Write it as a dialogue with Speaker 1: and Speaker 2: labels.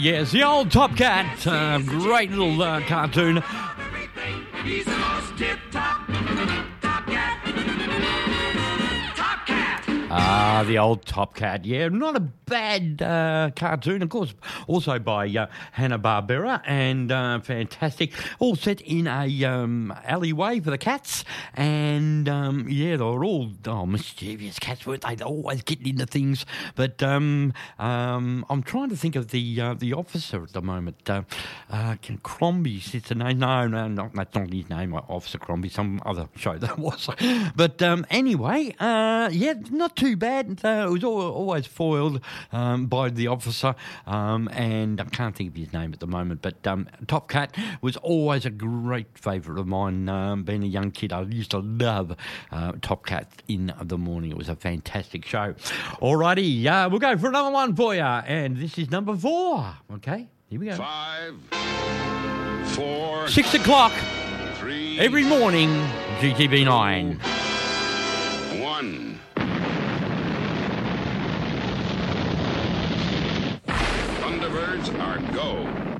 Speaker 1: Yes, the old Top Cat, great little cartoon.
Speaker 2: He's the most tip-top Top Cat. Top Cat.
Speaker 1: The old Top Cat, yeah, not a bad cartoon, of course, also by Hanna-Barbera, and fantastic, all set in a alleyway for the cats, and yeah, they were all mischievous cats, weren't they? They're always getting into things, but I'm trying to think of the officer at the moment. Crombie's the name. No, that's not his name, Officer Crombie, some other show that was. But anyway, yeah, not too bad. It was always foiled by the officer, and I can't think of his name at the moment, but Top Cat was always a great favourite of mine. Being a young kid, I used to love Top Cat in the morning. It was a fantastic show. Alrighty, we'll go for another one for you, and this is number 4. Okay, here we go.
Speaker 3: 5, 4,
Speaker 1: 6 o'clock
Speaker 3: 3,
Speaker 1: every morning, GTV9.
Speaker 3: 1. Thunderbirds are go.